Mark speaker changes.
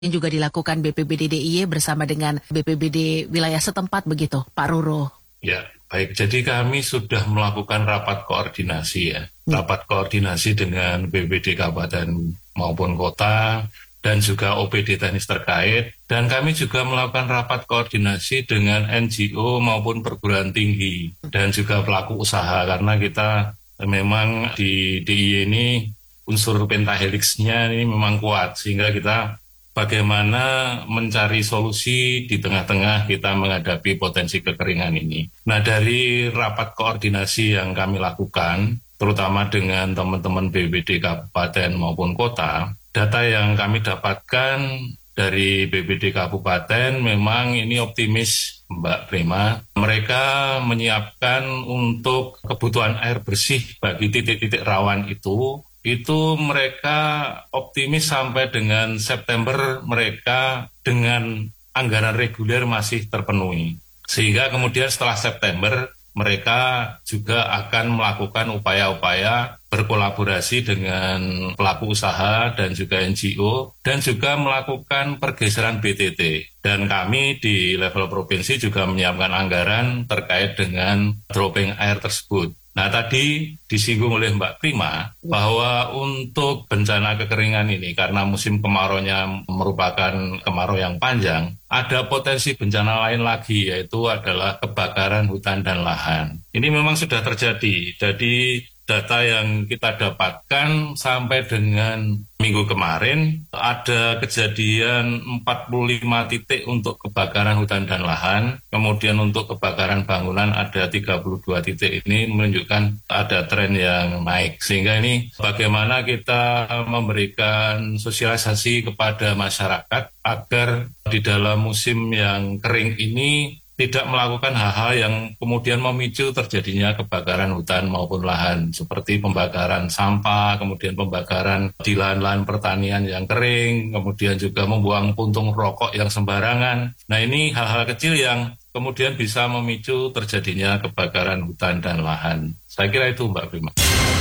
Speaker 1: yang juga dilakukan BPBD DIY bersama dengan BPBD wilayah setempat begitu, Pak Roro?
Speaker 2: Ya, baik. Jadi kami sudah melakukan rapat koordinasi ya. Rapat koordinasi dengan BPBD Kabupaten maupun Kota dan juga OPD teknis terkait. Dan kami juga melakukan rapat koordinasi dengan NGO maupun perguruan tinggi dan juga pelaku usaha. Karena kita memang di DIY ini unsur pentahelixnya ini memang kuat, sehingga kita bagaimana mencari solusi di tengah-tengah kita menghadapi potensi kekeringan ini. Nah, dari rapat koordinasi yang kami lakukan, terutama dengan teman-teman BPBD Kabupaten maupun Kota, data yang kami dapatkan dari BPBD Kabupaten memang ini optimis, Mbak Prima. Mereka menyiapkan untuk kebutuhan air bersih bagi titik-titik rawan itu mereka optimis sampai dengan September mereka dengan anggaran reguler masih terpenuhi. Sehingga kemudian setelah September mereka juga akan melakukan upaya-upaya berkolaborasi dengan pelaku usaha dan juga NGO dan juga melakukan pergeseran BTT. Dan kami di level provinsi juga menyiapkan anggaran terkait dengan dropping air tersebut. Nah, tadi disinggung oleh Mbak Prima bahwa untuk bencana kekeringan ini karena musim kemaraunya merupakan kemarau yang panjang, ada potensi bencana lain lagi, yaitu adalah kebakaran hutan dan lahan. Ini memang sudah terjadi. Jadi data yang kita dapatkan sampai dengan minggu kemarin ada kejadian 45 titik untuk kebakaran hutan dan lahan, kemudian untuk kebakaran bangunan ada 32 titik. Ini menunjukkan ada tren yang naik, sehingga ini bagaimana kita memberikan sosialisasi kepada masyarakat agar di dalam musim yang kering ini tidak melakukan hal-hal yang kemudian memicu terjadinya kebakaran hutan maupun lahan, seperti pembakaran sampah, kemudian pembakaran di lahan-lahan pertanian yang kering, kemudian juga membuang puntung rokok yang sembarangan. Nah, ini hal-hal kecil yang kemudian bisa memicu terjadinya kebakaran hutan dan lahan. Saya kira itu, Mbak Prima.